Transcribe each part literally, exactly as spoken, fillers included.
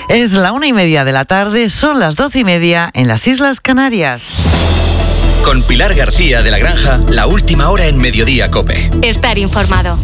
Es la una y media de la tarde, son las doce y media en las Islas Canarias. Con Pilar García de la Granja, la última hora en Mediodía COPE. Estar informado.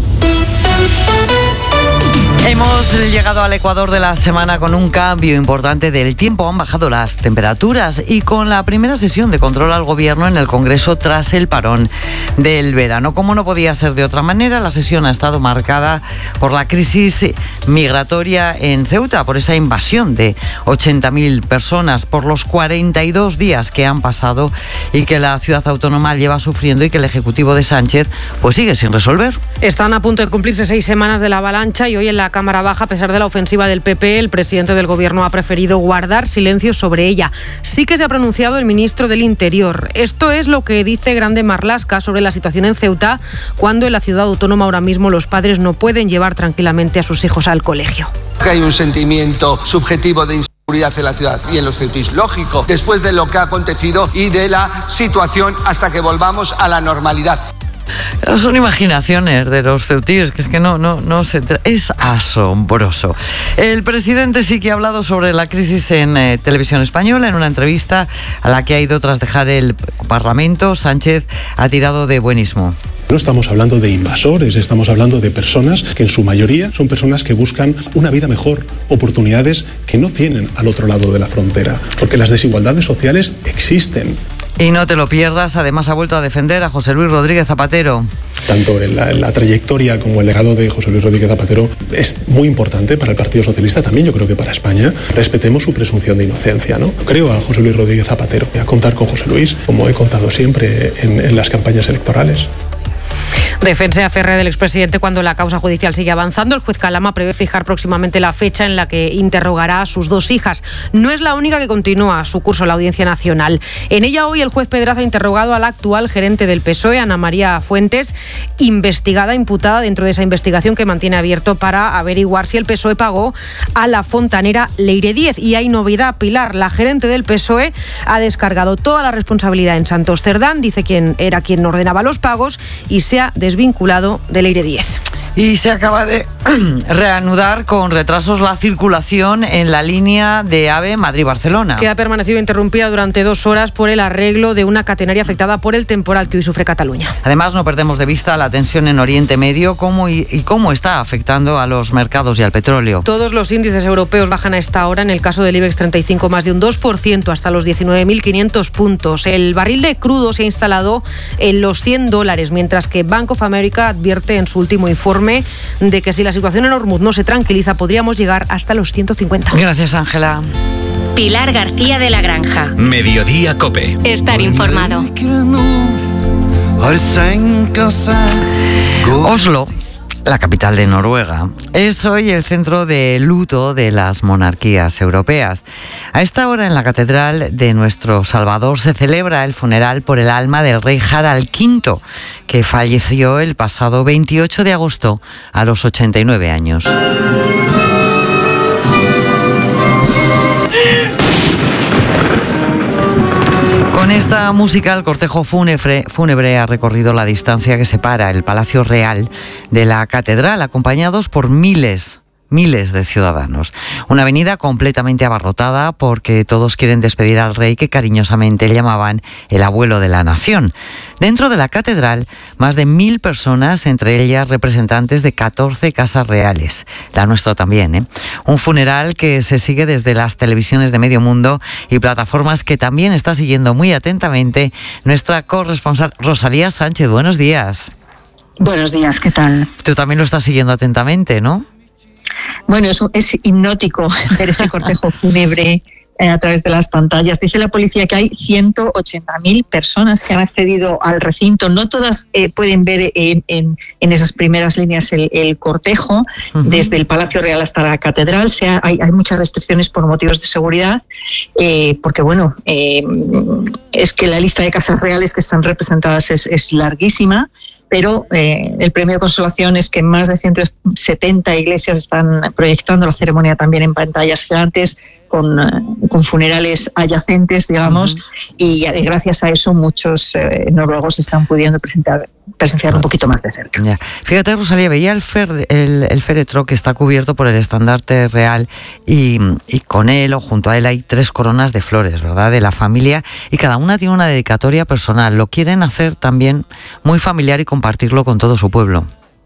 Hemos llegado al Ecuador de la semana con un cambio importante del tiempo. Han bajado las temperaturas y con la primera sesión de control al gobierno en el Congreso tras el parón del verano. Como no podía ser de otra manera, la sesión ha estado marcada por la crisis migratoria en Ceuta, por esa invasión de ochenta mil personas, por los cuarenta y dos días que han pasado y que la ciudad autónoma lleva sufriendo y que el Ejecutivo de Sánchez pues sigue sin resolver. Están a punto de cumplirse seis semanas de la avalancha y hoy en la Cámara Baja, a pesar de la ofensiva del P P, el presidente del Gobierno ha preferido guardar silencio sobre ella. Sí que se ha pronunciado el ministro del Interior. Esto es lo que dice Grande Marlaska sobre la situación en Ceuta, cuando en la ciudad autónoma ahora mismo los padres no pueden llevar tranquilamente a sus hijos al colegio. Hay un sentimiento subjetivo de inseguridad en la ciudad y en los ceutíes, lógico, después de lo que ha acontecido y de la situación hasta que volvamos a la normalidad. Son imaginaciones de los ceutíes, que es que no, no, no se tra- es asombroso. El presidente sí que ha hablado sobre la crisis en eh, Televisión Española. En una entrevista a la que ha ido tras dejar el Parlamento, Sánchez ha tirado de buenismo. No estamos hablando de invasores, estamos hablando de personas que en su mayoría son personas que buscan una vida mejor, oportunidades que no tienen al otro lado de la frontera, porque las desigualdades sociales existen. Y no te lo pierdas, además ha vuelto a defender a José Luis Rodríguez Zapatero. Tanto en la, en la trayectoria como el legado de José Luis Rodríguez Zapatero es muy importante para el Partido Socialista, también yo creo que para España. Respetemos su presunción de inocencia, ¿no? Creo a José Luis Rodríguez Zapatero, a contar con José Luis, como he contado siempre en, en las campañas electorales. Defensa férrea del expresidente cuando la causa judicial sigue avanzando. El juez Calama prevé fijar próximamente la fecha en la que interrogará a sus dos hijas. No es la única que continúa su curso en la Audiencia Nacional. En ella hoy el juez Pedraza ha interrogado a la actual gerente del P S O E, Ana María Fuentes, investigada, imputada dentro de esa investigación que mantiene abierto para averiguar si el P S O E pagó a la fontanera Leire Díez. Y hay novedad, Pilar, la gerente del P S O E ha descargado toda la responsabilidad en Santos Cerdán, dice quién era quien ordenaba los pagos y se ha desvinculado de Leire Díez. Y se acaba de reanudar con retrasos la circulación en la línea de AVE Madrid-Barcelona. Que ha permanecido interrumpida durante dos horas por el arreglo de una catenaria afectada por el temporal que hoy sufre Cataluña. Además, no perdemos de vista la tensión en Oriente Medio cómo y, y cómo está afectando a los mercados y al petróleo. Todos los índices europeos bajan a esta hora. En el caso del IBEX treinta y cinco, más de un dos por ciento hasta los diecinueve mil quinientos puntos. El barril de crudo se ha instalado en los cien dólares, mientras que Bank of America advierte en su último informe de que si la situación en Hormuz no se tranquiliza podríamos llegar hasta los ciento cincuenta. Gracias, Ángela. Pilar García de la Granja. Mediodía COPE. Estar informado. Oslo, la capital de Noruega, es hoy el centro de luto de las monarquías europeas. A esta hora en la catedral de nuestro Salvador se celebra el funeral por el alma del rey Harald quinto, que falleció el pasado veintiocho de agosto a los ochenta y nueve años. Con esta música, el cortejo fúnebre, fúnebre ha recorrido la distancia que separa el Palacio Real de la catedral, acompañados por miles Miles de ciudadanos. Una avenida completamente abarrotada porque todos quieren despedir al rey que cariñosamente llamaban el abuelo de la nación. Dentro de la catedral, más de mil personas, entre ellas representantes de catorce casas reales. La nuestra también, ¿eh? Un funeral que se sigue desde las televisiones de medio mundo y plataformas que también está siguiendo muy atentamente nuestra corresponsal Rosalía Sánchez. Buenos días. Buenos días, ¿qué tal? Tú también lo estás siguiendo atentamente, ¿no? Bueno, eso es hipnótico ver ese cortejo fúnebre eh, a través de las pantallas. Dice la policía que hay ciento ochenta mil personas que han accedido al recinto. No todas eh, pueden ver en, en, en esas primeras líneas el, el cortejo, uh-huh. desde el Palacio Real hasta la Catedral. O sea, hay, hay muchas restricciones por motivos de seguridad, eh, porque bueno, eh, es que la lista de casas reales que están representadas es, es larguísima. Pero eh, el premio de consolación es que más de ciento setenta iglesias están proyectando la ceremonia también en pantallas gigantes. con, con funerales adyacentes, digamos, uh-huh. y gracias a eso muchos eh, noruegos están pudiendo presentar, presenciar un poquito más de cerca. Ya. Fíjate, Rosalía, veía el, fer, el, el féretro que está cubierto por el estandarte real y, y con él o junto a él hay tres coronas de flores, ¿verdad?, de la familia, y cada una tiene una dedicatoria personal. Lo quieren hacer también muy familiar y compartirlo con todo su pueblo.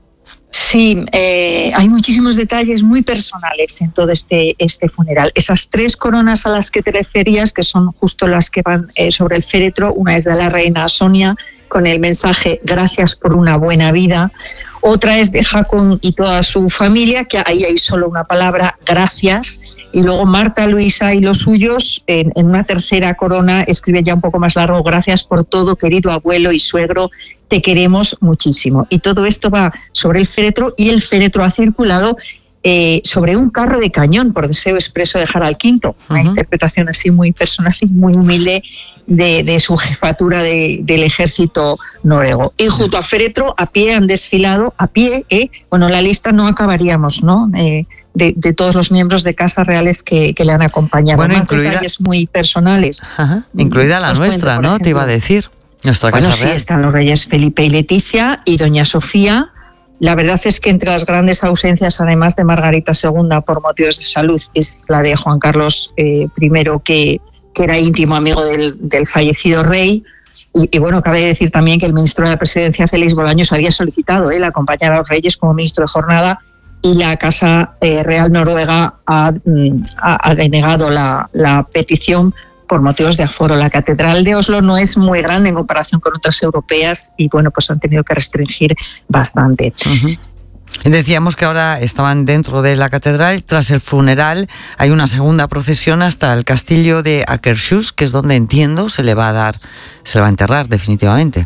Sí, eh, hay muchísimos detalles muy personales en todo este, este funeral. Esas tres coronas a las que te referías, que son justo las que van eh, sobre el féretro, una es de la reina Sonia con el mensaje "Gracias por una buena vida". Otra es de Håkon y toda su familia, que ahí hay solo una palabra, "gracias". Y luego Marta, Luisa y los suyos, en, en una tercera corona, escriben ya un poco más largo: "Gracias por todo, querido abuelo y suegro, te queremos muchísimo". Y todo esto va sobre el féretro, y el féretro ha circulado eh, sobre un carro de cañón, por deseo expreso de Harald Quinto. Uh-huh. Una interpretación así muy personal y muy humilde de, de su jefatura de, del ejército noruego. Y junto al féretro, a pie, han desfilado, a pie, eh, bueno, la lista no acabaríamos, ¿no?, Eh, De, de todos los miembros de casas reales que, que le han acompañado. Bueno, más incluida, detalles muy personales. Ajá, incluida la nuestra, ¿no? Te iba a decir. Nuestra bueno, casa sí, real. Están los reyes Felipe y Leticia y doña Sofía. La verdad es que entre las grandes ausencias, además de Margarita segunda por motivos de salud, es la de Juan Carlos eh, primero, que, que era íntimo amigo del, del fallecido rey. Y, y bueno, cabe decir también que el ministro de la Presidencia, Félix Bolaños, había solicitado él acompañar a los reyes como ministro de jornada, y la Casa eh, Real Noruega ha, ha, ha denegado la, la petición por motivos de aforo. La Catedral de Oslo no es muy grande en comparación con otras europeas y bueno, pues han tenido que restringir bastante. Uh-huh. Decíamos que ahora estaban dentro de la catedral. Tras el funeral hay una segunda procesión hasta el castillo de Akershus, que es donde, entiendo, se le va a dar, se le va a enterrar definitivamente.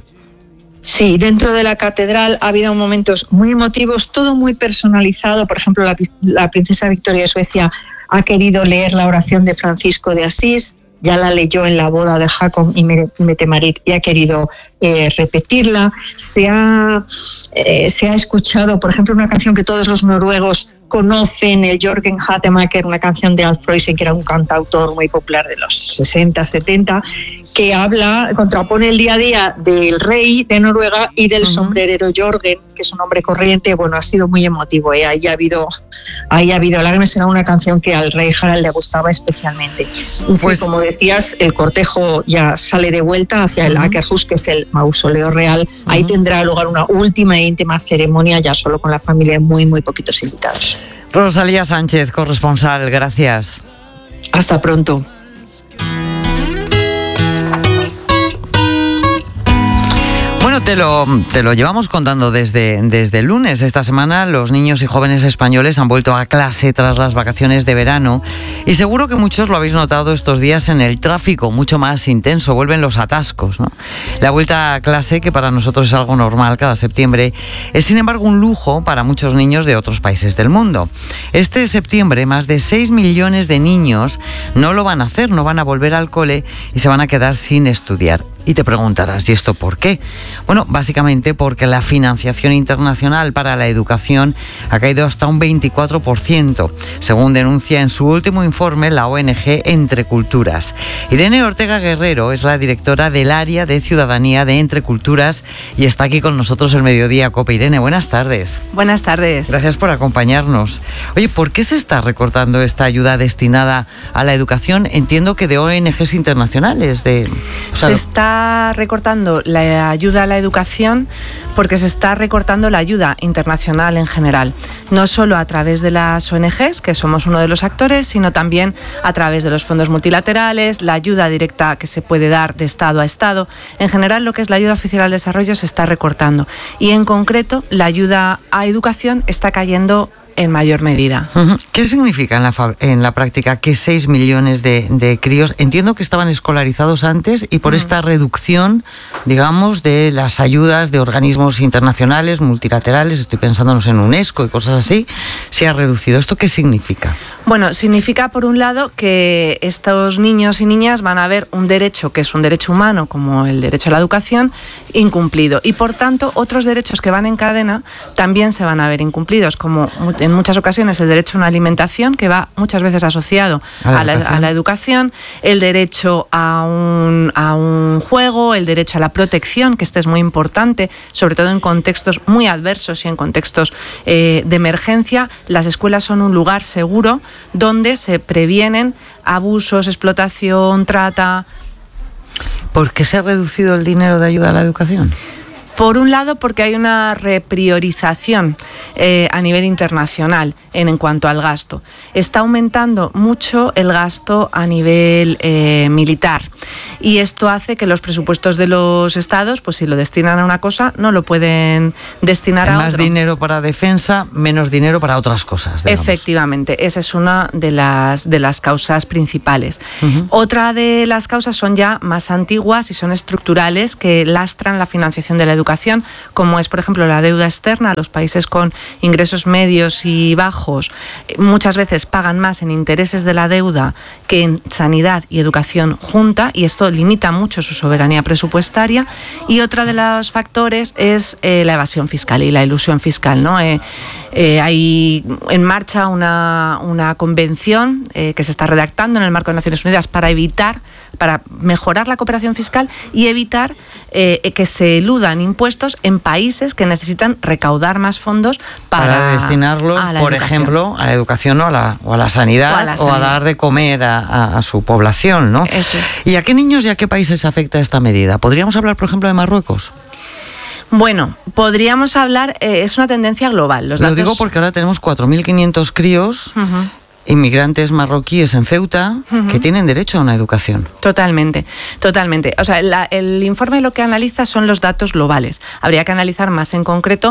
Sí, dentro de la catedral ha habido momentos muy emotivos, todo muy personalizado. Por ejemplo, la, la princesa Victoria de Suecia ha querido leer la oración de Francisco de Asís, ya la leyó en la boda de Håkon y Mette-Marit y ha querido eh, repetirla. Se ha, eh, se ha escuchado, por ejemplo, una canción que todos los noruegos conocen, el Jørgen Hattemaker, una canción de Alf Preussen, que era un cantautor muy popular de los sesenta, setenta, que habla, contrapone el día a día del rey de Noruega y del uh-huh. sombrerero Jørgen, que es un hombre corriente. Bueno, ha sido muy emotivo, ¿eh? ahí ha habido ahí ha habido lágrimas. Era una canción que al rey Harald le gustaba especialmente. Y pues, sí, como decías, el cortejo ya sale de vuelta hacia el uh-huh. Akershus, que es el mausoleo real. Uh-huh. Ahí tendrá lugar una última e íntima ceremonia, ya solo con la familia y muy, muy poquitos invitados. Rosalía Sánchez, corresponsal, gracias. Hasta pronto. Bueno, te lo, te lo llevamos contando desde, desde el lunes. Esta semana los niños y jóvenes españoles han vuelto a clase tras las vacaciones de verano y seguro que muchos lo habéis notado estos días en el tráfico, mucho más intenso. Vuelven los atascos, ¿no? La vuelta a clase, que para nosotros es algo normal cada septiembre, es sin embargo un lujo para muchos niños de otros países del mundo. Este septiembre más de seis millones de niños no lo van a hacer, no van a volver al cole y se van a quedar sin estudiar. Y te preguntarás, ¿y esto por qué? Bueno, básicamente porque la financiación internacional para la educación ha caído hasta un veinticuatro por ciento, según denuncia en su último informe la O N G Entre Culturas. Irene Ortega Guerrero es la directora del área de ciudadanía de Entre Culturas y está aquí con nosotros el Mediodía COPE. Irene, buenas tardes. Buenas tardes. Gracias por acompañarnos. Oye, ¿por qué se está recortando esta ayuda destinada a la educación? Entiendo que de O N Ges internacionales. De, o sea, se está recortando la ayuda a la educación porque se está recortando la ayuda internacional en general, no solo a través de las O N Ges, que somos uno de los actores, sino también a través de los fondos multilaterales, la ayuda directa que se puede dar de Estado a Estado. En general, lo que es la ayuda oficial al desarrollo se está recortando y, en concreto, la ayuda a educación está cayendo en mayor medida. Uh-huh. ¿Qué significa en la, en la práctica que seis millones de, de críos, entiendo que estaban escolarizados antes y por uh-huh. esta reducción, digamos, de las ayudas de organismos internacionales, multilaterales, estoy pensándonos en UNESCO y cosas así, se ha reducido? ¿Esto qué significa? Bueno, significa, por un lado, que estos niños y niñas van a ver un derecho, que es un derecho humano, como el derecho a la educación, incumplido. Y, por tanto, otros derechos que van en cadena también se van a ver incumplidos, como en muchas ocasiones el derecho a una alimentación, que va muchas veces asociado a la, a la, a la educación, el derecho a un, a un juego, el derecho a la protección, que este es muy importante, sobre todo en contextos muy adversos y en contextos eh, de emergencia. Las escuelas son un lugar seguro donde se previenen abusos, explotación, trata. ¿Por qué se ha reducido el dinero de ayuda a la educación? Por un lado, porque hay una repriorización eh, a nivel internacional en, en cuanto al gasto. Está aumentando mucho el gasto a nivel eh, militar. Y esto hace que los presupuestos de los estados, pues si lo destinan a una cosa, no lo pueden destinar Hay a más otro. dinero para defensa, menos dinero para otras cosas, digamos. Efectivamente, esa es una de las, de las causas principales. Uh-huh. Otra de las causas son ya más antiguas y son estructurales, que lastran la financiación de la educación, como es, por ejemplo, la deuda externa. Los países con ingresos medios y bajos muchas veces pagan más en intereses de la deuda que en sanidad y educación junta, y esto limita mucho su soberanía presupuestaria. Y otro de los factores es eh, la evasión fiscal y la elusión fiscal, ¿no? Eh, eh, hay en marcha una, una convención eh, que se está redactando en el marco de Naciones Unidas para evitar, para mejorar la cooperación fiscal y evitar eh, que se eludan impuestos en países que necesitan recaudar más fondos para, para destinarlos, por educación. ejemplo, a la educación o a la, o a la sanidad o a, la o a dar de comer a, a, a su población, ¿no? Eso es. ¿Y a qué niños y a qué países afecta esta medida? ¿Podríamos hablar, por ejemplo, de Marruecos? Bueno, podríamos hablar, eh, es una tendencia global. Los Lo datos... digo porque ahora tenemos cuatro mil quinientos críos, uh-huh. inmigrantes marroquíes en Ceuta, uh-huh. que tienen derecho a una educación. Totalmente, totalmente. O sea, la, el informe lo que analiza son los datos globales. Habría que analizar más en concreto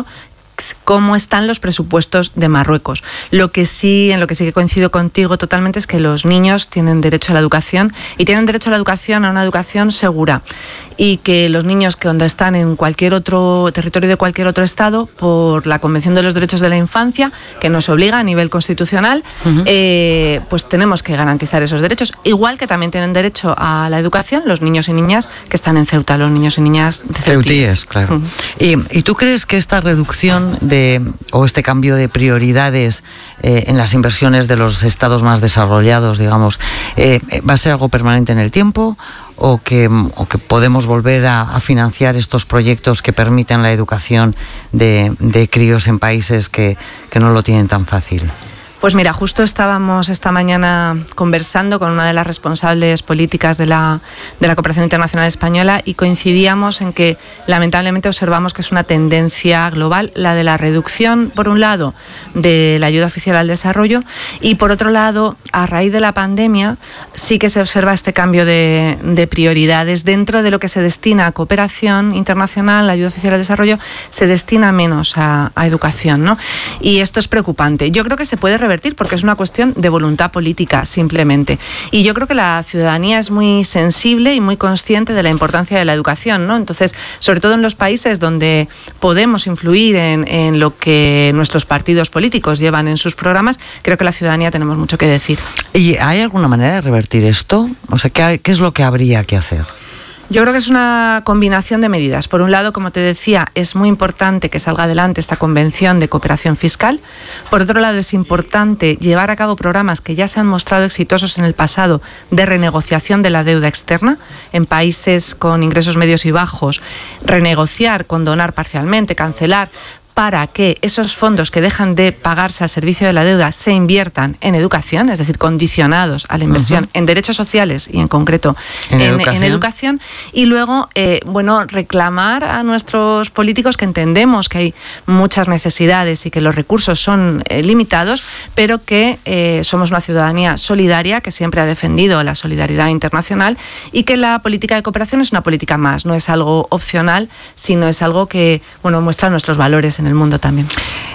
cómo están los presupuestos de Marruecos. Lo que sí, en lo que sí que coincido contigo totalmente, es que los niños tienen derecho a la educación, y tienen derecho a la educación, a una educación segura, y que los niños que cuando están en cualquier otro territorio de cualquier otro estado, por la Convención de los Derechos de la Infancia, que nos obliga a nivel constitucional, uh-huh. eh, pues tenemos que garantizar esos derechos, igual que también tienen derecho a la educación los niños y niñas que están en Ceuta, los niños y niñas de Ceutíes. Ceutíes, claro. Uh-huh. ¿Y, ¿Y tú crees que esta reducción de o este cambio de prioridades eh, en las inversiones de los estados más desarrollados, digamos, eh, va a ser algo permanente en el tiempo, o que, o que podemos volver a, a financiar estos proyectos que permiten la educación de, de críos en países que, que no lo tienen tan fácil? Pues mira, justo estábamos esta mañana conversando con una de las responsables políticas de la, de la Cooperación Internacional Española, y coincidíamos en que lamentablemente observamos que es una tendencia global la de la reducción, por un lado, de la ayuda oficial al desarrollo, y por otro lado, a raíz de la pandemia, sí que se observa este cambio de, de prioridades. Dentro de lo que se destina a cooperación internacional, la ayuda oficial al desarrollo, se destina menos a, a educación, ¿no? Y esto es preocupante. Yo creo que se puede revertir, porque es una cuestión de voluntad política, simplemente. Y yo creo que la ciudadanía es muy sensible y muy consciente de la importancia de la educación, ¿no? Entonces, sobre todo en los países donde podemos influir en, en lo que nuestros partidos políticos llevan en sus programas, creo que la ciudadanía tenemos mucho que decir. ¿Y hay alguna manera de revertir esto? O sea, ¿qué, qué es lo que habría que hacer? Yo creo que es una combinación de medidas. Por un lado, como te decía, es muy importante que salga adelante esta convención de cooperación fiscal. Por otro lado, es importante llevar a cabo programas que ya se han mostrado exitosos en el pasado de renegociación de la deuda externa en países con ingresos medios y bajos, renegociar, condonar parcialmente, cancelar, para que esos fondos que dejan de pagarse al servicio de la deuda se inviertan en educación, es decir, condicionados a la inversión uh-huh. en derechos sociales y en concreto en, en, educación. en educación. Y luego, eh, bueno, reclamar a nuestros políticos, que entendemos que hay muchas necesidades y que los recursos son eh, limitados, pero que eh, somos una ciudadanía solidaria que siempre ha defendido la solidaridad internacional, y que la política de cooperación es una política más, no es algo opcional, sino es algo que, bueno, muestra nuestros valores en el mundo también.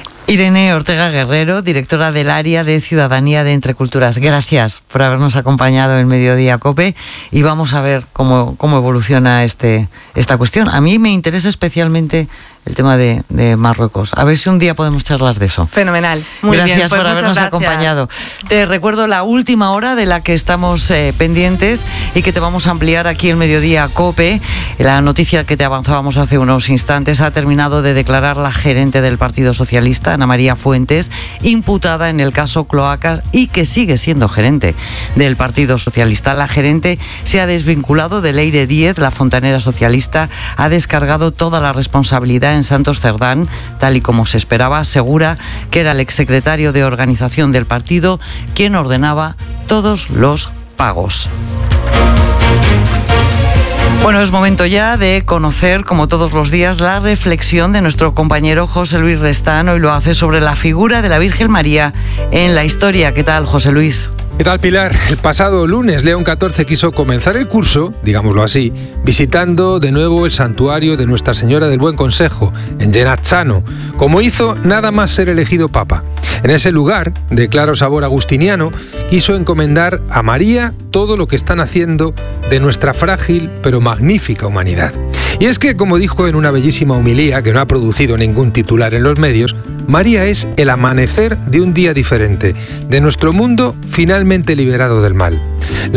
Irene Ortega Guerrero, directora del área de Ciudadanía de Entre Culturas. Gracias por habernos acompañado en Mediodía COPE, y vamos a ver cómo, cómo evoluciona este, esta cuestión. A mí me interesa especialmente el tema de, de Marruecos. A ver si un día podemos charlar de eso. Fenomenal. Muy gracias bien, pues por habernos gracias. acompañado. Te recuerdo la última hora de la que estamos eh, pendientes y que te vamos a ampliar aquí en Mediodía COPE. La noticia que te avanzábamos hace unos instantes: ha terminado de declarar la gerente del Partido Socialista, Ana María Fuentes, imputada en el caso Cloacas y que sigue siendo gerente del Partido Socialista. La gerente se ha desvinculado de Leire Díez. La fontanera socialista ha descargado toda la responsabilidad en Santos Cerdán, tal y como se esperaba. Asegura que era el exsecretario de organización del partido quien ordenaba todos los pagos. Bueno, es momento ya de conocer, como todos los días, la reflexión de nuestro compañero José Luis Restano, y lo hace sobre la figura de la Virgen María en la historia. ¿Qué tal, José Luis? ¿Qué tal, Pilar? El pasado lunes, León catorce quiso comenzar el curso, digámoslo así, visitando de nuevo el santuario de Nuestra Señora del Buen Consejo, en Genazzano, como hizo nada más ser elegido papa. En ese lugar, de claro sabor agustiniano, quiso encomendar a María todo lo que están haciendo de nuestra frágil pero magnífica humanidad. Y es que, como dijo en una bellísima homilía que no ha producido ningún titular en los medios, María es el amanecer de un día diferente, de nuestro mundo finalmente liberado del mal.